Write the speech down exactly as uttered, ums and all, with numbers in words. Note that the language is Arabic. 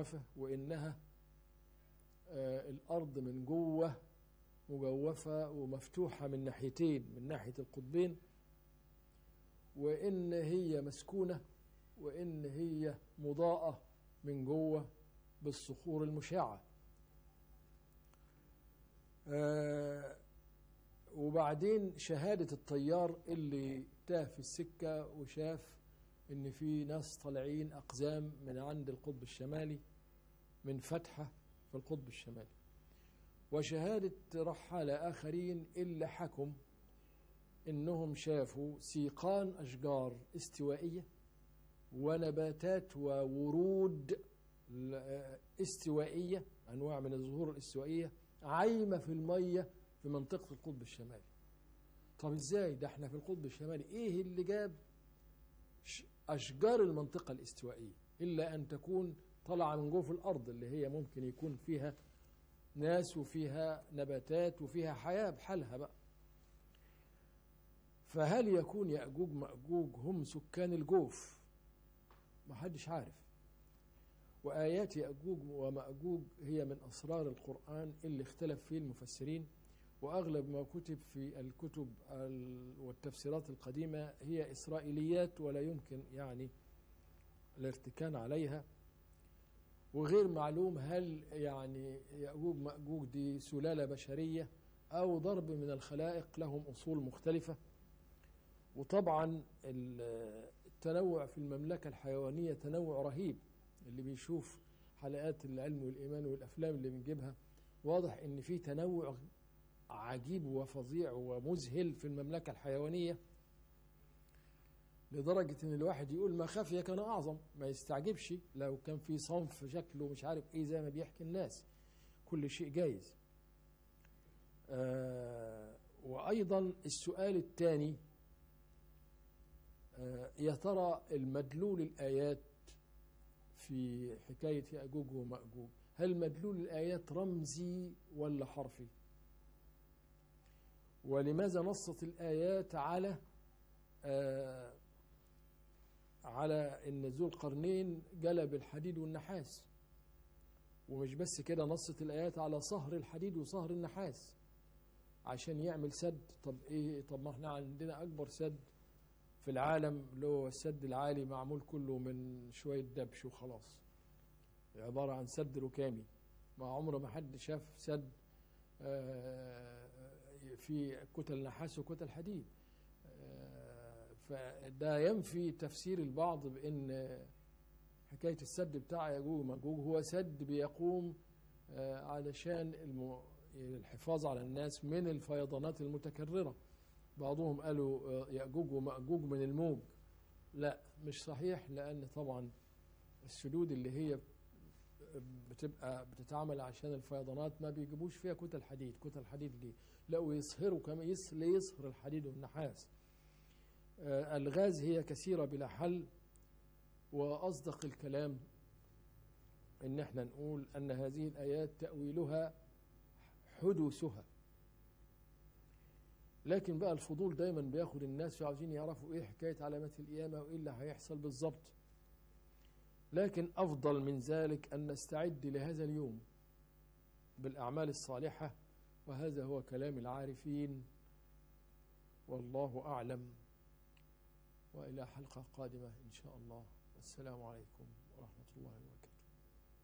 مجوفة، وإنها آه الأرض من جوه مجوفة ومفتوحة من ناحيتين، من ناحية القطبين، وإن هي مسكونة، وإن هي مضاءة من جوه بالصخور المشعة. آه وبعدين شهادة الطيار اللي تاه في السكة وشاف إن في ناس طالعين أقزام من عند القطب الشمالي من فتحة في القطب الشمالي، وشهادة رحالة آخرين اللي حكم إنهم شافوا سيقان أشجار استوائية ونباتات وورود استوائية، أنواع من الزهور الاستوائية عايمة في المية في منطقة القطب الشمالي. طب إزاي ده احنا في القطب الشمالي؟ إيه اللي جاب أشجار المنطقة الاستوائية إلا أن تكون طالعة من جوف الأرض اللي هي ممكن يكون فيها ناس وفيها نباتات وفيها حياة بحالها بقى. فهل يكون يأجوج مأجوج هم سكان الجوف؟ ما حدش عارف. وآيات يأجوج ومأجوج هي من أسرار القرآن اللي اختلف فيه المفسرين، وأغلب ما كتب في الكتب والتفسيرات القديمة هي إسرائيليات ولا يمكن يعني الارتكان عليها، وغير معلوم هل يعني يأجوج مأجوج دي سلالة بشرية أو ضرب من الخلائق لهم أصول مختلفة. وطبعا التنوع في المملكة الحيوانية تنوع رهيب، اللي بيشوف حلقات العلم والإيمان والأفلام اللي بنجيبها واضح إن في تنوع عجيب وفظيع ومذهل في المملكة الحيوانية، لدرجة إن الواحد يقول ما خفي كان أعظم، ما يستعجبش لو كان في صنف شكله مش عارف إيه زي ما بيحكي الناس، كل شيء جايز. آه وأيضا السؤال الثاني، آه يا ترى المدلول الآيات في حكاية يأجوج ومأجوج هل مدلول الآيات رمزي ولا حرفي؟ ولماذا نصت الآيات على آه على إن ذو القرنين جلب الحديد والنحاس؟ ومش بس كده، نصت الآيات على صهر الحديد وصهر النحاس عشان يعمل سد. طب إيه؟ طب ما احنا عندنا أكبر سد في العالم اللي هو السد العالي، معمول كله من شوية دبش وخلاص، عبارة عن سد ركامي، ما عمره ما حد شاف سد في كتل نحاس وكتل حديد. فده ينفي تفسير البعض بأن حكاية السد بتاع يأجوج ومأجوج هو سد بيقوم علشان الحفاظ على الناس من الفيضانات المتكررة. بعضهم قالوا يأجوج ومأجوج من الموج، لا مش صحيح، لأن طبعا السدود اللي هي بتبقى بتتعمل عشان الفيضانات ما بيجيبوش فيها كتل حديد. كتل حديد ليه؟ لقوا يصهروا كمان، يصهر الحديد والنحاس. آه الغاز هي كثيرة بلا حل، وأصدق الكلام إن احنا نقول أن هذه الآيات تأويلها حدوثها. لكن بقى الفضول دايما بياخد الناس عاوزين يعرفوا ايه حكاية علامات القيامة وايه اللي هيحصل بالظبط. لكن أفضل من ذلك أن نستعد لهذا اليوم بالأعمال الصالحة، وهذا هو كلام العارفين، والله أعلم. وإلى حلقة قادمة إن شاء الله، والسلام عليكم ورحمة الله وبركاته.